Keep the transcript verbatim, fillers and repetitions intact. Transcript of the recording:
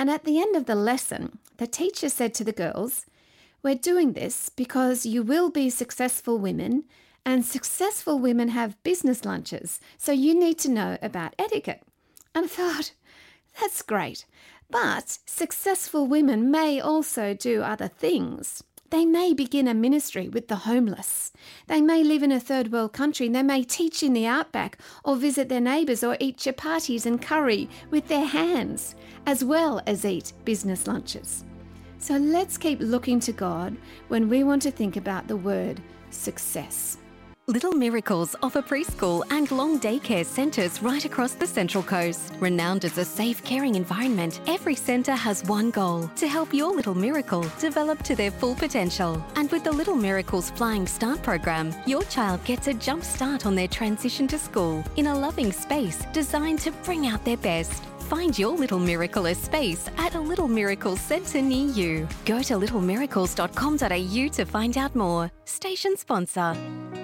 And at the end of the lesson, the teacher said to the girls, "We're doing this because you will be successful women, and successful women have business lunches, so you need to know about etiquette." And I thought, that's great. But successful women may also do other things. They may begin a ministry with the homeless. They may live in a third world country and they may teach in the outback or visit their neighbours or eat chapatis and curry with their hands, as well as eat business lunches. So let's keep looking to God when we want to think about the word success. Little Miracles offer preschool and long daycare centres right across the Central Coast. Renowned as a safe, caring environment, every centre has one goal: to help your little miracle develop to their full potential. And with the Little Miracles Flying Start program, your child gets a jump start on their transition to school in a loving space designed to bring out their best. Find your Little Miracle space at a Little Miracles centre near you. Go to little miracles dot com dot a u to find out more. Station sponsor.